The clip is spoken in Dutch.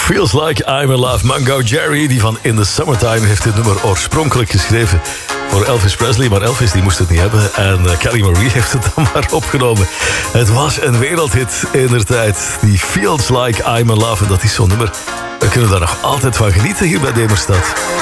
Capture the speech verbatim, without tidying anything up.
Feels Like I'm in Love. Mungo Jerry, die van In the Summertime, heeft dit nummer oorspronkelijk geschreven voor Elvis Presley. Maar Elvis die moest het niet hebben. En uh, Kelly Marie heeft het dan maar opgenomen. Het was een wereldhit indertijd. Die Feels Like I'm in Love. En dat is zo'n nummer. We kunnen daar nog altijd van genieten hier bij Demerstad.